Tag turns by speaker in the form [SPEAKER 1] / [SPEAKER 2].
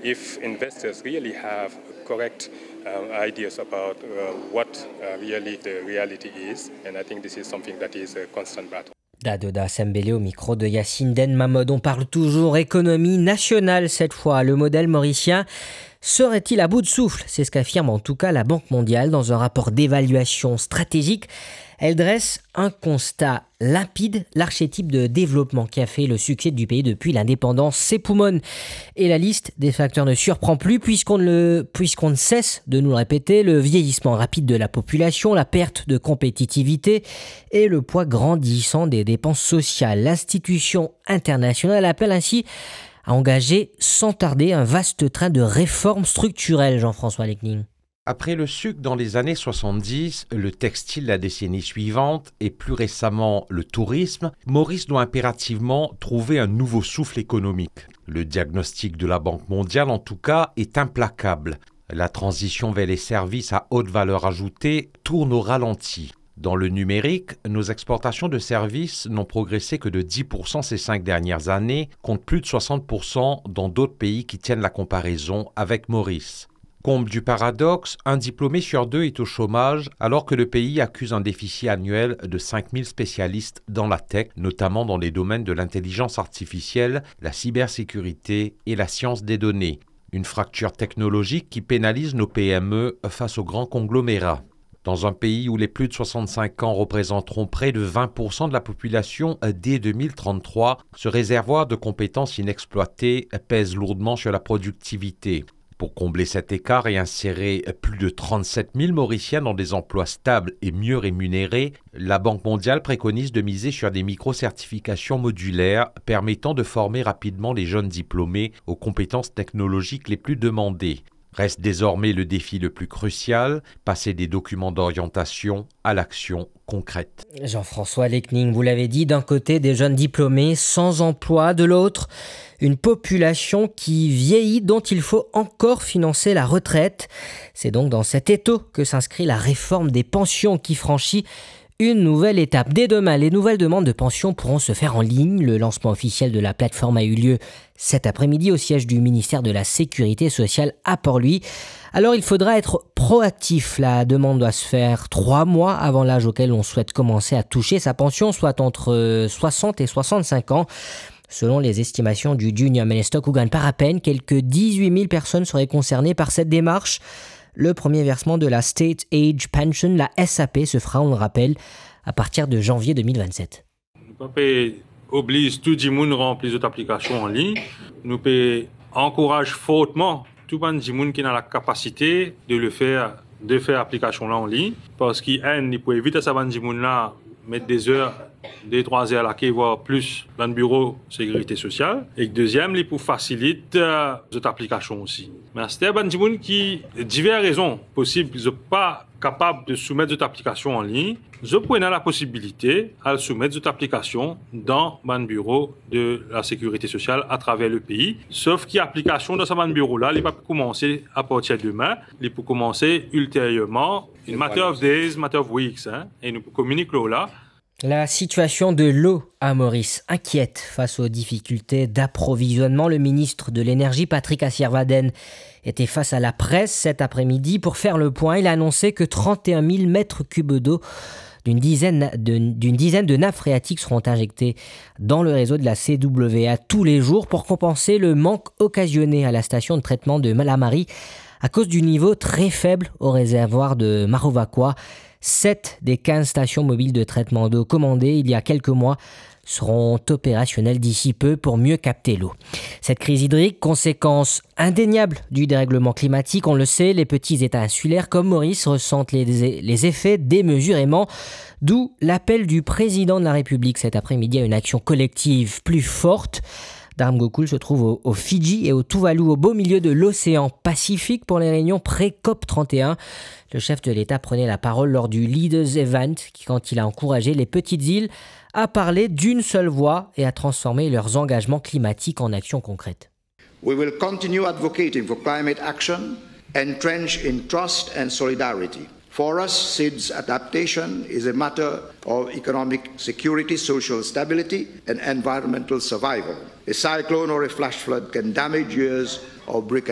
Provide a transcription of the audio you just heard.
[SPEAKER 1] if investors really have correct ideas about what really the reality is. And I think this is something that is a constant battle.
[SPEAKER 2] Dadoda Sembele au micro de Yacine Den Mahmoud. On parle toujours économie nationale cette fois. Le modèle mauricien serait-il à bout de souffle ? C'est ce qu'affirme en tout cas la Banque mondiale dans un rapport d'évaluation stratégique. Elle dresse un constat limpide. L'archétype de développement qui a fait le succès du pays depuis l'indépendance s'époumonne. Et la liste des facteurs ne surprend plus puisqu'on ne cesse de nous le répéter. Le vieillissement rapide de la population, la perte de compétitivité et le poids grandissant des dépenses sociales. L'institution internationale appelle ainsi à engager sans tarder un vaste train de réformes structurelles, Jean-François Lecning.
[SPEAKER 3] Après le sucre dans les années 70, le textile la décennie suivante et plus récemment le tourisme, Maurice doit impérativement trouver un nouveau souffle économique. Le diagnostic de la Banque mondiale, en tout cas, est implacable. La transition vers les services à haute valeur ajoutée tourne au ralenti. Dans le numérique, nos exportations de services n'ont progressé que de 10% ces 5 dernières années, contre plus de 60% dans d'autres pays qui tiennent la comparaison avec Maurice. Comble du paradoxe, un diplômé sur 2 est au chômage alors que le pays accuse un déficit annuel de 5000 spécialistes dans la tech, notamment dans les domaines de l'intelligence artificielle, la cybersécurité et la science des données. Une fracture technologique qui pénalise nos PME face aux grands conglomérats. Dans un pays où les plus de 65 ans représenteront près de 20% de la population dès 2033, ce réservoir de compétences inexploitées pèse lourdement sur la productivité. Pour combler cet écart et insérer plus de 37 000 Mauriciens dans des emplois stables et mieux rémunérés, la Banque mondiale préconise de miser sur des micro-certifications modulaires permettant de former rapidement les jeunes diplômés aux compétences technologiques les plus demandées. Reste désormais le défi le plus crucial, passer des documents d'orientation à l'action concrète.
[SPEAKER 2] Jean-François Lecning, vous l'avez dit, d'un côté des jeunes diplômés sans emploi, de l'autre une population qui vieillit dont il faut encore financer la retraite. C'est donc dans cet étau que s'inscrit la réforme des pensions qui franchit une nouvelle étape. Dès demain, les nouvelles demandes de pension pourront se faire en ligne. Le lancement officiel de la plateforme a eu lieu cet après-midi au siège du ministère de la Sécurité sociale à Port-Louis. Alors il faudra être proactif. La demande doit se faire 3 mois avant l'âge auquel on souhaite commencer à toucher sa pension, soit entre 60 et 65 ans. Selon les estimations du Junior Minister Ougan Parapen, quelques 18 000 personnes seraient concernées par cette démarche. Le premier versement de la State Age Pension, la SAP, se fera, on le rappelle, à partir de janvier 2027.
[SPEAKER 4] Nous oblige tout le monde à remplir cette application en ligne. Nous encourage fortement tout le monde qui a la capacité de faire l'application là en ligne. Parce qu'il peut éviter ça, mettre des heures, 2-3 heures là, voire plus dans le bureau de sécurité sociale. Et deuxième, pour faciliter cette application aussi. Mais c'est un gens qui, diverses raisons possibles, ne sont pas capables de soumettre cette application en ligne. Je prends la possibilité de soumettre cette application dans le bureau de la sécurité sociale à travers le pays. Sauf que l'application dans ce bureau-là, elle ne peut pas commencer à partir de demain. Elle peut commencer ultérieurement, in matter of days, matter of weeks. Et nous communiquons là.
[SPEAKER 2] La situation de l'eau à Maurice inquiète face aux difficultés d'approvisionnement. Le ministre de l'Énergie, Patrick Assierwaden, était face à la presse cet après-midi pour faire le point. Il a annoncé que 31 000 mètres cubes d'eau d'une dizaine de nappes phréatiques seront injectées dans le réseau de la CWA tous les jours pour compenser le manque occasionné à la station de traitement de Malamari à cause du niveau très faible au réservoir de Marovakwa. 7 des 15 stations mobiles de traitement d'eau commandées il y a quelques mois seront opérationnelles d'ici peu pour mieux capter l'eau. Cette crise hydrique, conséquence indéniable du dérèglement climatique, on le sait, les petits États insulaires comme Maurice ressentent les effets démesurément, d'où l'appel du président de la République cet après-midi à une action collective plus forte. Dharm Gokul se trouve au Fidji et au Tuvalu, au beau milieu de l'océan Pacifique pour les réunions pré-COP 31. Le chef de l'État prenait la parole lors du Leaders Event quand il a encouragé les petites îles à parler d'une seule voix et à transformer leurs engagements climatiques en actions concrètes.
[SPEAKER 5] We will continue advocating for climate action, entrenched in trust and solidarity. For us, SIDS adaptation is a matter of economic security, social stability, and environmental survival. A cyclone or a flash flood can damage years of brick